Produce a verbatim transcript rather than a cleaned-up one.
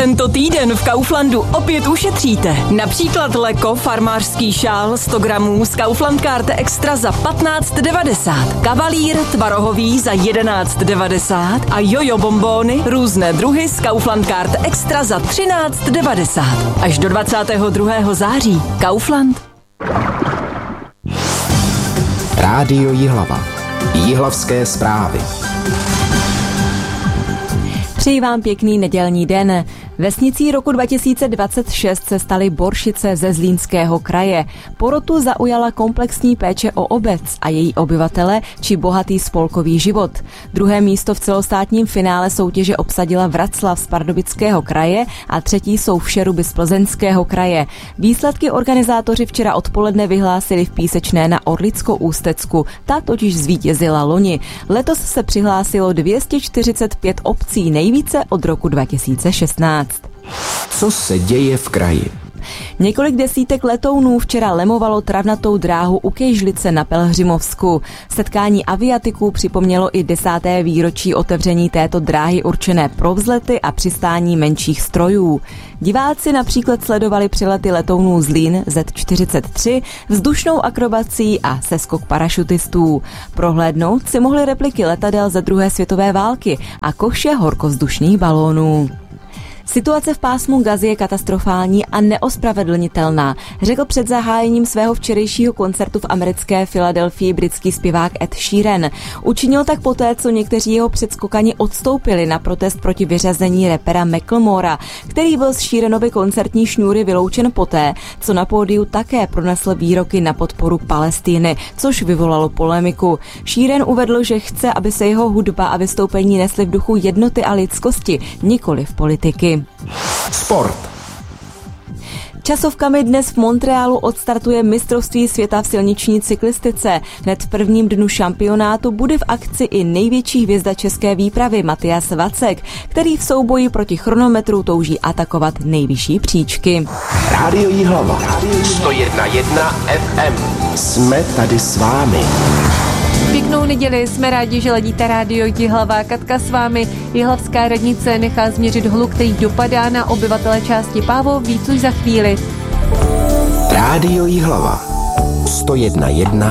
Tento týden v Kauflandu opět ušetříte. Například Leko farmářský šál sto gramů z Kaufland Karte Extra za patnáct devadesát. Kavalír tvarohový za jedenáct devadesát a jojo bombóny různé druhy z Kaufland Karte Extra za třináct devadesát. Až do dvacátého druhého září. Kaufland. Rádio Jihlava. Jihlavské zprávy. Přeji vám pěkný nedělní den. Vesnicí roku dva tisíce dvacet šest se staly Boršice ze Zlínského kraje. Porotu zaujala komplexní péče o obec a její obyvatele či bohatý spolkový život. Druhé místo v celostátním finále soutěže obsadila Vraclav z Pardubického kraje a třetí jsou Všeruby z Plzeňského kraje. Výsledky organizátoři včera odpoledne vyhlásili v Písečné na Orlicko-Ústecku. Ta totiž zvítězila loni. Letos se přihlásilo dvě stě čtyřicet pět obcí, nejvíce od roku dva tisíce šestnáct. Co se děje v kraji? Několik desítek letounů včera lemovalo travnatou dráhu u Kejžlice na Pelhřimovsku. Setkání aviatiků připomnělo i desáté výročí otevření této dráhy určené pro vzlety a přistání menších strojů. Diváci například sledovali přelety letounů Zlín Z čtyřicet tři, vzdušnou akrobací a seskok parašutistů. Prohlédnout si mohli repliky letadel ze druhé světové války a koše horkovzdušných balónů. Situace v pásmu Gazy je katastrofální a neospravedlnitelná, řekl před zahájením svého včerejšího koncertu v americké Filadelfii britský zpěvák Ed Sheeran. Učinil tak poté, co někteří jeho předskokani odstoupili na protest proti vyřazení rapera Macklemora, který byl z Sheeranovy koncertní šňůry vyloučen poté, co na pódiu také pronesl výroky na podporu Palestiny, což vyvolalo polemiku. Sheeran uvedl, že chce, aby se jeho hudba a vystoupení nesly v duchu jednoty a lidskosti, nikoli v politiky. Sport. Časovkami dnes v Montrealu odstartuje mistrovství světa v silniční cyklistice. Hned v prvním dnu šampionátu bude v akci i největší hvězda české výpravy Matyas Vacek, který v souboji proti chronometru touží atakovat nejvyšší příčky. Rádio Jihlava. sto jedna jedna F M. Jsme tady s vámi. Pěknou neděli, jsme rádi, že ladíte rádio Jihlava. Katka s vámi. Jihlavská radnice nechá změřit hluk, který dopadá na obyvatele části Pávov, víc už za chvíli. Rádio Jihlava. sto jedna jedna